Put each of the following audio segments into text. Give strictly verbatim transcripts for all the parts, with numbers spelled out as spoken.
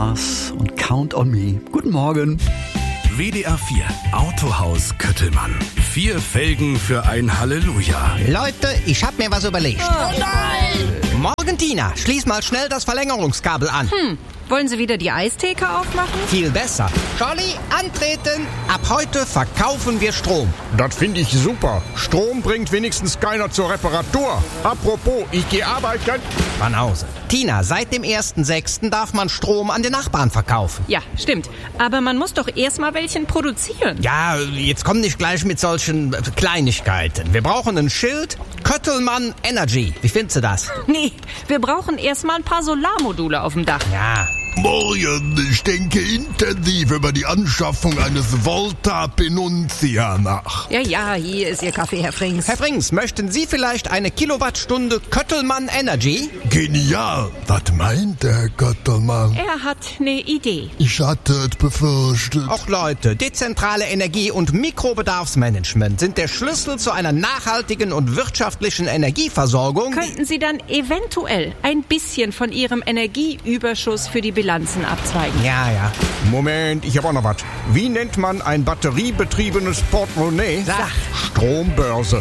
Mars und Count on Me. Guten Morgen. W D R vier Autohaus Köttelmann. Vier Felgen für ein Halleluja. Leute, ich hab mir was überlegt. Oh nein! Morgen, Tina, schließ mal schnell das Verlängerungskabel an. Hm, wollen Sie wieder die Eistheke aufmachen? Viel besser. Charlie, antreten. Ab heute verkaufen wir Strom. Das finde ich super. Strom bringt wenigstens keiner zur Reparatur. Apropos, ich gehe arbeiten. Banause. Tina, seit dem ersten sechsten darf man Strom an den Nachbarn verkaufen. Ja, stimmt. Aber man muss doch erstmal welchen produzieren. Ja, jetzt komm nicht gleich mit solchen äh, Kleinigkeiten. Wir brauchen ein Schild. Köttelmann Energy. Wie findest du das? Nee, wir brauchen erstmal ein paar Solarmodule auf dem Dach. Ja. Morgen, ich denke intensiv über die Anschaffung eines Volta Penuntia nach. Ja, ja, hier ist Ihr Kaffee, Herr Frings. Herr Frings, möchten Sie vielleicht eine Kilowattstunde Köttelmann Energy? Genial. Was meint der Köttelmann? Er hat eine Idee. Ich hatte es befürchtet. Auch Leute, dezentrale Energie- und Mikrobedarfsmanagement sind der Schlüssel zu einer nachhaltigen und wirtschaftlichen Energieversorgung. Könnten Sie dann eventuell ein bisschen von Ihrem Energieüberschuss für die Bilanzen abzweigen? Ja, ja. Moment, ich habe auch noch was. Wie nennt man ein batteriebetriebenes Portemonnaie? Sag. Strombörse.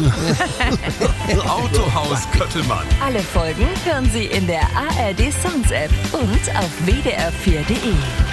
Autohaus Köttelmann. Alle Folgen hören Sie in der A R D Sounds App und auf w d r vier punkt d e.